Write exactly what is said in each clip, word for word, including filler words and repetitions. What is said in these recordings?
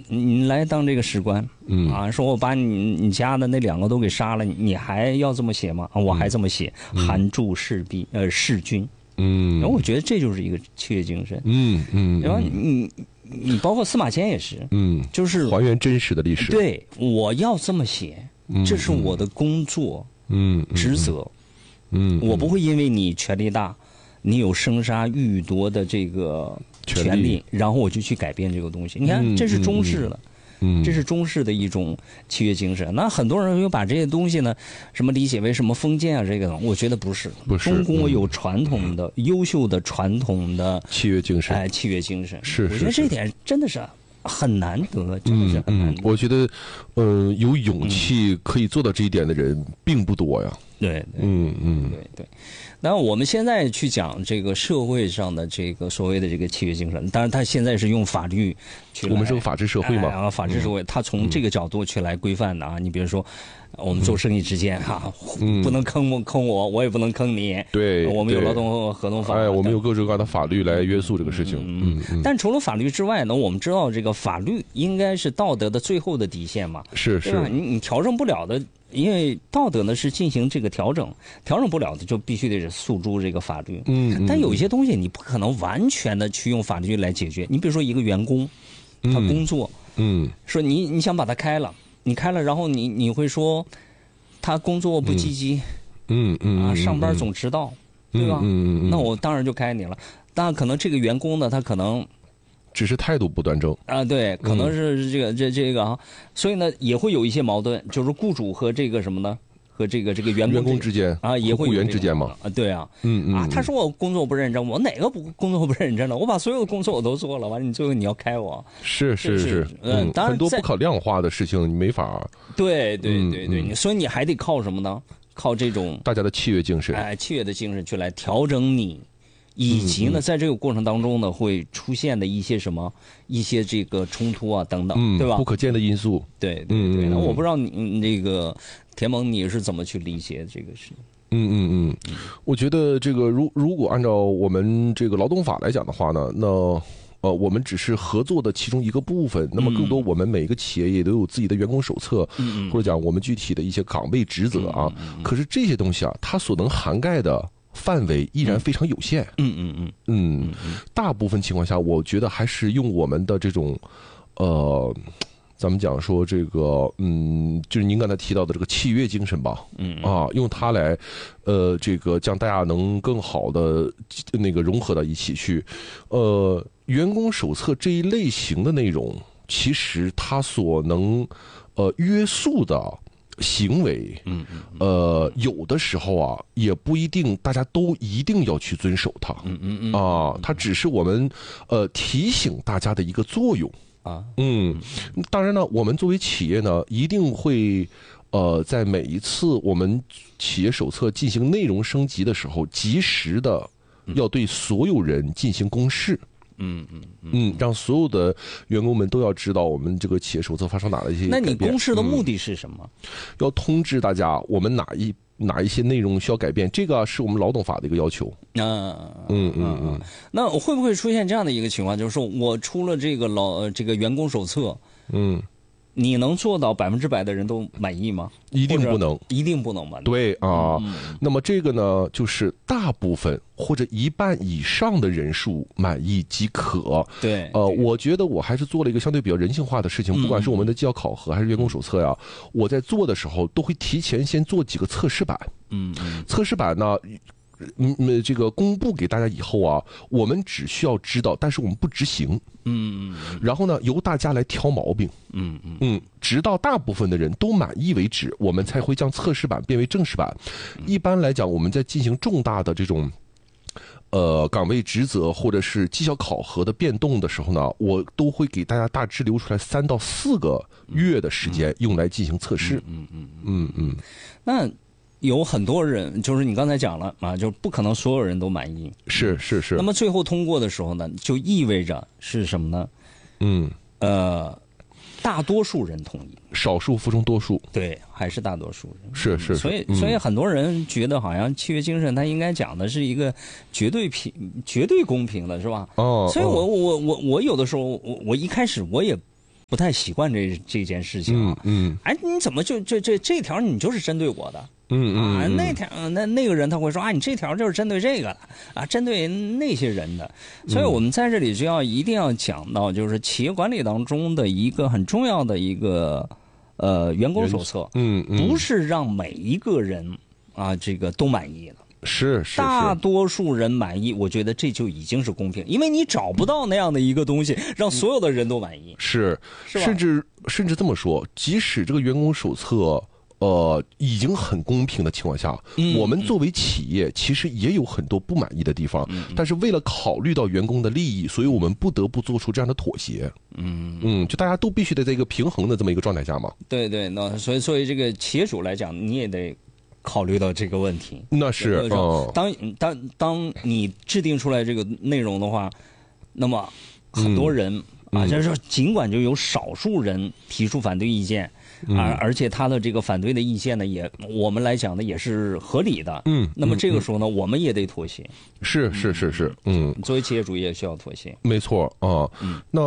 你来当这个史官， 嗯啊，说我把你你家的那两个都给杀了，你还要这么写吗？啊，我还这么写， 嗯、 韩著士必呃弑君。 嗯， 然后我觉得这就是一个契约精神。 嗯嗯， 然后你你包括司马迁也是， 嗯， 就是还原真实的历史。 对，我要这么写，这是我的工作， 嗯， 职责， 嗯， 我不会因为你权力大，你有生杀予夺的这个权利，然后我就去改变这个东西。你看，这是中式的。 嗯， 这是中式的一种契约精神。那很多人又把这些东西呢，什么理解为什么封建啊，这个我觉得不是。 不是。 中国有传统的、嗯、优秀的传统的契约精神， 哎，契约精神。 是， 我觉得这点真的是很难得，真的是很难得。 嗯嗯、我觉得，嗯、呃，有勇气可以做到这一点的人并不多呀。 对，对嗯嗯， 对对。那我们现在去讲这个社会上的这个所谓的这个契约精神，当然他现在是用法律去， 我们是个法治社会嘛， 啊，法治社会，他从这个角度去来规范的啊。你比如说，我们做生意之间哈，不能坑我坑我，我也不能坑你。 对， 我们有劳动合同法， 哎，我们有各种各样的法律来约束这个事情。嗯嗯。但除了法律之外呢，我们知道这个法律应该是道德的最后的底线嘛， 是是， 你你调整不了的。因为道德呢是进行这个调整，调整不了的就必须得是诉诸这个法律。 嗯， 但有一些东西你不可能完全的去用法律来解决。你比如说一个员工，他工作， 嗯， 说你你想把他开了，你开了，然后你你会说他工作不积极， 嗯嗯啊，上班总迟到，对吧？ 嗯嗯， 那我当然就开你了。当然可能这个员工呢，他可能。 只是态度不端正啊，对，可能是这个、嗯、这这个啊，所以呢也会有一些矛盾，就是雇主和这个什么呢，和这个这个员工员工之间啊，也会雇员之间嘛， 啊，对啊， 嗯嗯啊，他说我工作不认真，我哪个不工作不认真了？我把所有的工作我都做了，完了你最后你要开我， 是是是， 嗯，当然很多不可量化的事情你没法， 对对对对，所以你还得靠什么呢？靠这种大家的契约精神， 哎，契约的精神去来调整你。以及呢，在这个过程当中呢，会出现的一些什么，一些这个冲突啊等等， 嗯、 对吧？ 不可见的因素。 对对对。那、嗯、我不知道你那个田萌你是怎么去理解这个事？ 嗯嗯嗯，我觉得这个如如果按照我们这个劳动法来讲的话呢，那呃我们只是合作的其中一个部分。那么更多我们每一个企业也都有自己的员工手册， 嗯、 或者讲我们具体的一些岗位职责啊。 嗯、 可是这些东西啊，它所能涵盖的范围依然非常有限。 嗯嗯嗯嗯，大部分情况下，我觉得还是用我们的这种，呃，咱们讲说这个，嗯，就是您刚才提到的这个契约精神吧。 嗯啊，用它来，呃，这个将大家能更好的那个融合到一起去。呃，员工手册这一类型的内容，其实它所能，呃，约束的行为， 嗯呃，有的时候啊，也不一定大家都一定要去遵守它， 嗯嗯嗯啊，它只是我们呃提醒大家的一个作用啊， 嗯，当然呢，我们作为企业呢，一定会呃在每一次我们企业手册进行内容升级的时候，及时的要对所有人进行公示。 嗯嗯嗯，让所有的员工们都要知道我们这个企业手册发生哪了一些改变。 那你公示的目的是什么？ 嗯、要通知大家我们哪一哪一些内容需要改变，这个是我们劳动法的一个要求。 啊， 嗯嗯嗯。 那会不会出现这样的一个情况，就是说我出了这个劳这个员工手册， 嗯。 你能做到百分之百的人都满意吗？ 一定不能， 一定不能满意。 对啊、 嗯， 那么这个呢，就是大部分或者一半以上的人数满意即可。 对， 呃，我觉得我还是做了一个相对比较人性化的事情，不管是我们的绩效考核还是员工手册呀，嗯、我在做的时候都会提前先做几个测试版。 嗯嗯， 测试版呢。嗯，这个公布给大家以后啊，我们只需要知道，但是我们不执行。 嗯嗯。 然后呢，由大家来挑毛病。 嗯嗯嗯，直到大部分的人都满意为止，我们才会将测试版变为正式版。一般来讲，我们在进行重大的这种呃岗位职责或者是绩效考核的变动的时候呢，我都会给大家大致留出来三到四个月的时间用来进行测试。 嗯嗯嗯嗯。 那。有很多人，就是你刚才讲了啊，就不可能所有人都满意。 是是是。 那么最后通过的时候呢，就意味着是什么呢？ 嗯， 呃，大多数人同意， 少数服从多数。 对，还是大多数人。 是是。 所以所以很多人觉得好像契约精神，它应该讲的是一个绝对平、绝对公平的，是吧？ 哦。 所以我我我我有的时候，我我一开始我也不太习惯这这件事情啊。 嗯，嗯哎，你怎么就这这这条你就是针对我的？ 嗯嗯啊，那条那那个人他会说啊，你这条就是针对这个的啊，针对那些人的。所以我们在这里就要一定要讲到，就是企业管理当中的一个很重要的一个呃员工手册， 嗯嗯， 不是让每一个人啊这个都满意的。 是是， 大多数人满意，我觉得这就已经是公平，因为你找不到那样的一个东西让所有的人都满意。 是， 是吧？ 甚至甚至这么说，即使这个员工手册呃已经很公平的情况下， 嗯、 我们作为企业其实也有很多不满意的地方， 嗯、 但是为了考虑到员工的利益，所以我们不得不做出这样的妥协。 嗯嗯，就大家都必须得在一个平衡的这么一个状态下嘛。 对对，那所以作为这个企业主来讲，你也得考虑到这个问题。 那是， 嗯，当当当你制定出来这个内容的话，那么很多人、嗯、啊，就是说，尽管就有少数人提出反对意见， 嗯、 而而且他的这个反对的意见呢，也我们来讲呢也是合理的。 嗯， 那么这个时候呢，嗯、我们也得妥协。 是是是是，嗯， 作为企业主也需要妥协。 没错啊。 嗯， 那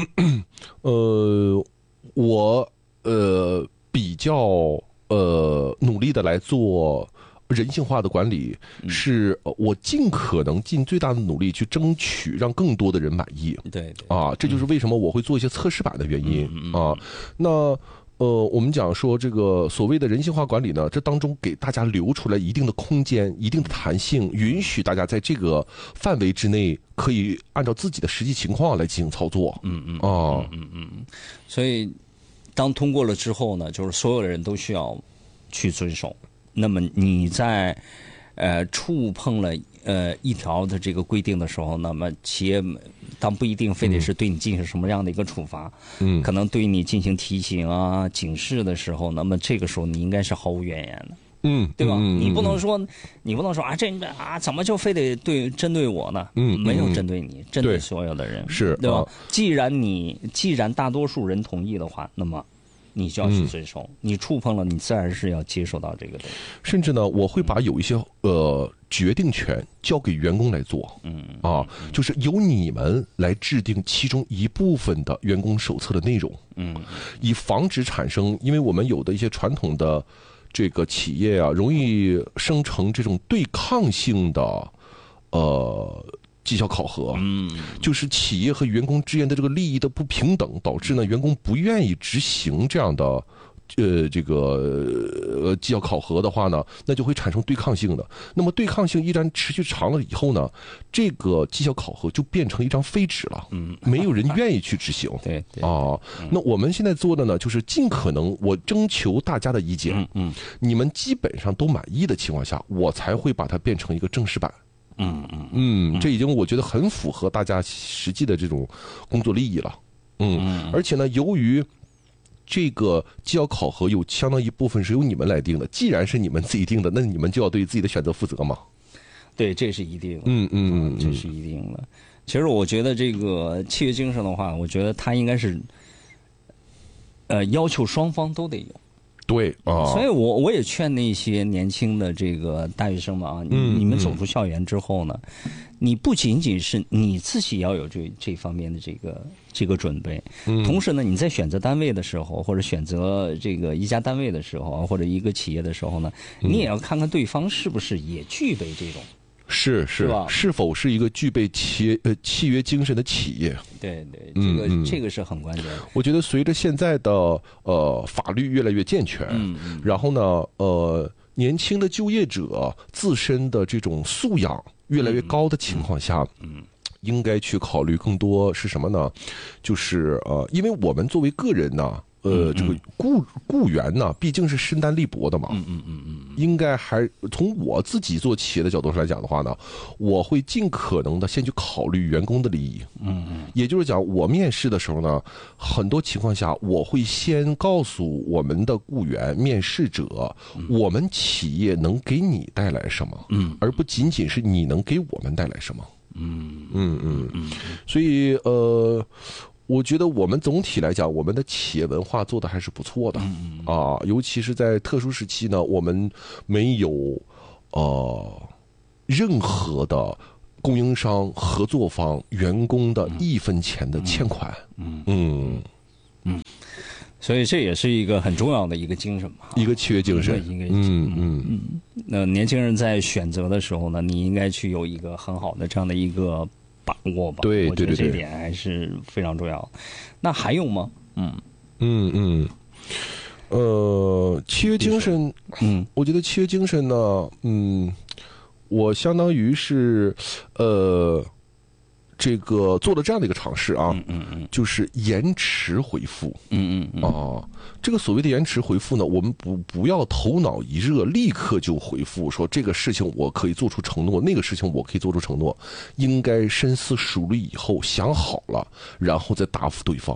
呃，我呃比较。呃，努力的来做人性化的管理，是我尽可能尽最大的努力去争取让更多的人满意。 对对啊，这就是为什么我会做一些测试版的原因、 嗯、 啊。那呃，我们讲说这个所谓的人性化管理呢，这当中给大家留出来一定的空间、一定的弹性，允许大家在这个范围之内可以按照自己的实际情况来进行操作。 嗯嗯啊嗯嗯嗯，所以。当通过了之后呢，就是所有的人都需要去遵守。那么你在呃触碰了呃一条的这个规定的时候，那么企业当不一定非得是对你进行什么样的一个处罚， 嗯， 可能对你进行提醒啊、警示的时候，那么这个时候你应该是毫无怨言的。 嗯， 对吧？ 嗯、 你不能说，你不能说啊，这啊，怎么就非得对针对我呢？ 嗯， 没有针对你，针对所有的人， 是， 对吧？ 啊、 既然你既然大多数人同意的话，那么你就要去遵守。嗯、你触碰了，你自然是要接受到这个的。 甚至呢，我会把有一些呃决定权交给员工来做。 嗯啊，就是由你们来制定其中一部分的员工手册的内容。 嗯， 以防止产生，因为我们有的一些传统的。这个企业啊，容易生成这种对抗性的，呃，绩效考核， 嗯， 就是企业和员工之间的这个利益的不平等，导致呢员工不愿意执行这样的，呃，这个呃绩效考核的话呢，那就会产生对抗性的。那么对抗性一旦持续长了以后呢，这个绩效考核就变成一张废纸了， 嗯， 没有人愿意去执行。 对对啊，那我们现在做的呢，就是尽可能我征求大家的意见， 嗯嗯， 你们基本上都满意的情况下，我才会把它变成一个正式版。 嗯嗯嗯，这已经我觉得很符合大家实际的这种工作利益了。嗯，而且呢，由于这个绩效考核有相当一部分是由你们来定的，既然是你们自己定的，那你们就要对自己的选择负责嘛。 对，这是一定的。 嗯嗯嗯， 这是一定的。其实我觉得这个契约精神的话，我觉得它应该是，呃，要求双方都得有。 对啊， 所以我我也劝那些年轻的这个大学生们啊，你、 嗯、 你们走出校园之后呢，你不仅仅是你自己要有这这方面的这个这个准备， 嗯， 同时呢，你在选择单位的时候，或者选择这个一家单位的时候，或者一个企业的时候呢，你也要看看对方是不是也具备这种。 是是吧？ 是否是一个具备契呃契约精神的企业？ 对对，这个、嗯、这个是很关键。 我觉得随着现在的呃法律越来越健全， 嗯嗯， 然后呢呃年轻的就业者自身的这种素养越来越高的情况下， 嗯。嗯应该去考虑更多是什么呢？就是呃，因为我们作为个人呢，呃，这个雇雇员呢，毕竟是身单力薄的嘛， 嗯嗯嗯嗯， 应该还从我自己做企业的角度上来讲的话呢，我会尽可能的先去考虑员工的利益， 嗯嗯， 也就是讲，我面试的时候呢，很多情况下我会先告诉我们的雇员、面试者，我们企业能给你带来什么， 嗯， 而不仅仅是你能给我们带来什么。 嗯嗯嗯嗯，所以呃，我觉得我们总体来讲，我们的企业文化做的还是不错的啊，尤其是在特殊时期呢，我们没有呃任何的供应商、合作方、员工的一分钱的欠款。 嗯嗯， 嗯，所以这也是一个很重要的一个精神嘛， 一个契约精神。 一个嗯嗯嗯。那年轻人在选择的时候呢，你应该去有一个很好的这样的一个把握吧。 对我觉得对对对， 这点还是非常重要。那还有吗？嗯嗯嗯。呃，契约精神， 嗯， 我觉得契约精神呢，嗯，我相当于是，呃，这个做了这样的一个尝试啊， 嗯嗯嗯， 就是延迟回复， 嗯嗯嗯， 啊，这个所谓的延迟回复呢，我们不不要头脑一热立刻就回复，说这个事情我可以做出承诺，那个事情我可以做出承诺，应该深思熟虑以后想好了，然后再答复对方。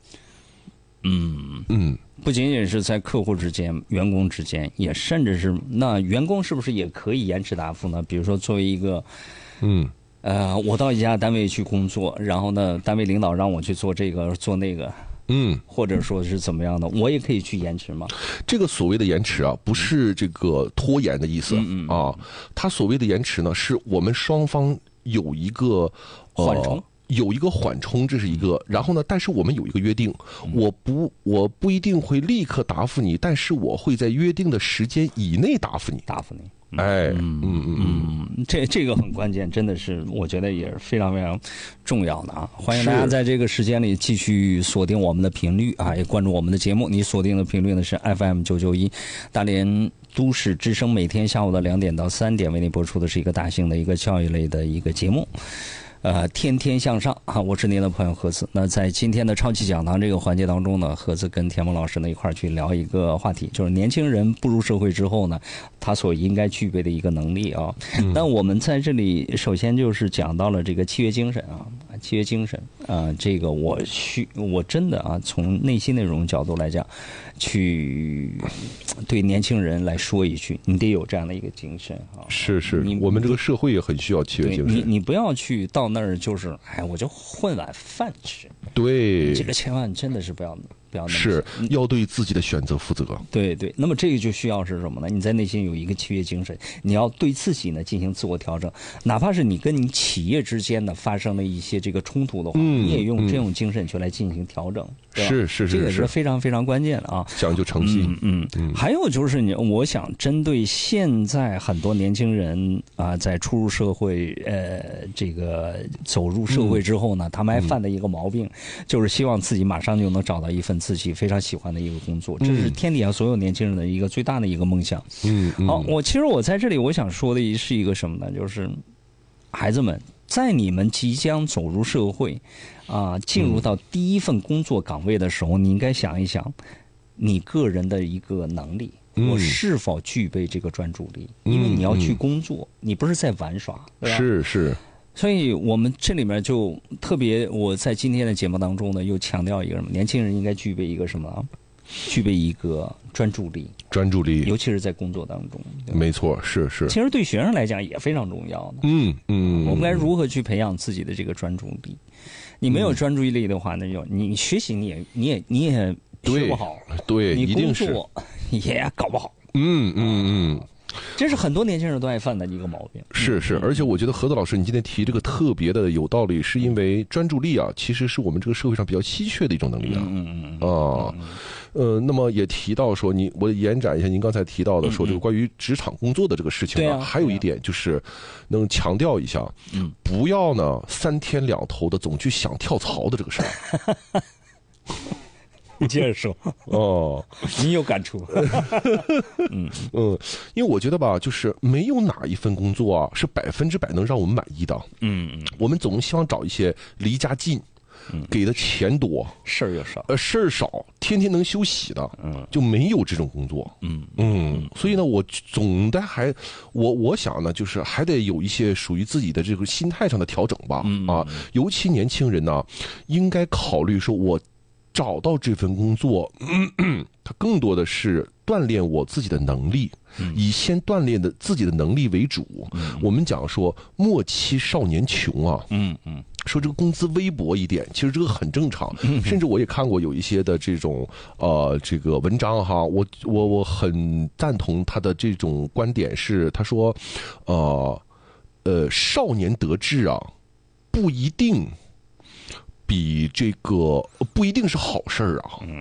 嗯嗯， 不仅仅是在客户之间、员工之间，也甚至是那员工是不是也可以延迟答复呢？比如说，作为一个， 嗯， 呃，我到一家单位去工作，然后呢，单位领导让我去做这个做那个， 嗯， 或者说是怎么样的，我也可以去延迟吗？ 这个所谓的延迟啊，不是这个拖延的意思、 嗯嗯啊，它所谓的延迟呢，是我们双方有一个、呃、 缓冲。 有一个缓冲，这是一个。然后呢，但是我们有一个约定，我不我不一定会立刻答复你，但是我会在约定的时间以内答复你。 答复你。 哎，嗯嗯嗯嗯，这这个很关键，真的是我觉得也是非常非常重要的啊！欢迎大家在这个时间里继续锁定我们的频率啊，也关注我们的节目。你锁定的频率呢是 F M 九九一大连都市之声，每天下午的两点到三点为您播出的是一个大型的一个教育类的一个节目。呃，天天向上啊！我是您的朋友何子。那在今天的超级讲堂这个环节当中呢，何子跟田梦老师呢一块儿去聊一个话题，就是年轻人步入社会之后呢，他所应该具备的一个能力啊。那、嗯、我们在这里首先就是讲到了这个契约精神啊，契约精神啊、呃，这个我需我真的啊，从内心那种角度来讲，去对年轻人来说一句，你得有这样的一个精神啊。 是是，我们这个社会也很需要契约精神。 你你不要去到那儿就是哎，我就混碗饭吃。 对， 这个千万真的是不要不要那么是要对自己的选择负责。 对对，那么这个就需要是什么呢？你在内心有一个契约精神，你要对自己呢进行自我调整，哪怕是你跟你企业之间呢发生了一些这个冲突的话， 嗯、 你也用这种精神去来进行调整。 是是是是， 这个是非常非常关键的啊， 讲究诚信。 嗯嗯，还有就是你，我想针对现在很多年轻人啊，在初入社会，呃，这个走入社会之后呢，嗯、他们还犯的一个毛病，嗯、就是希望自己马上就能找到一份自己非常喜欢的一个工作，这是天底下所有年轻人的一个最大的一个梦想。 嗯，嗯好，我其实我在这里我想说的是一个什么呢？就是孩子们，在你们即将走入社会。啊，进入到第一份工作岗位的时候，你应该想一想，你个人的一个能力，我是否具备这个专注力？ 嗯、 因为你要去工作，嗯、你不是在玩耍，对吧？ 是是。 所以我们这里面就特别，我在今天的节目当中呢，又强调一个什么？年轻人应该具备一个什么？具备一个专注力， 专注力， 尤其是在工作当中。 没错，是是。 其实对学生来讲也非常重要的。 嗯嗯。 我们该如何去培养自己的这个专注力？你没有专注力的话，那就你学习你也你也你也学不好， 对， 你工作也搞不好。 嗯嗯嗯。 这是很多年轻人都爱犯的一个毛病。 是是，而且我觉得何子老师，你今天提这个特别的有道理，是因为专注力啊，其实是我们这个社会上比较稀缺的一种能力啊。 嗯嗯嗯。啊，呃，那么也提到说，你我延展一下您刚才提到的说这个关于职场工作的这个事情啊，还有一点就是能强调一下， 嗯， 不要呢三天两头的总去想跳槽的这个事儿。 你接着说哦， 你有感触。 嗯嗯，因为我觉得吧，就是没有哪一份工作啊是百分之百能让我们满意的。 嗯嗯， 我们总希望找一些离家近，嗯、给的钱多， 事儿又少， 呃，事儿少，天天能休息的， 嗯， 就没有这种工作。 嗯嗯，所以呢，我总的还我我想呢，就是还得有一些属于自己的这个心态上的调整吧。 嗯啊，尤其年轻人呢，应该考虑说，我找到这份工作，嗯、它更多的是锻炼我自己的能力， 嗯、 以先锻炼的自己的能力为主。 嗯、 我们讲说莫欺少年穷啊， 嗯嗯， 说这个工资微薄一点，其实这个很正常。 嗯、 甚至我也看过有一些的这种呃这个文章哈，我我我很赞同他的这种观点是，他说，呃呃少年得志啊，不一定比这个不一定是好事儿啊。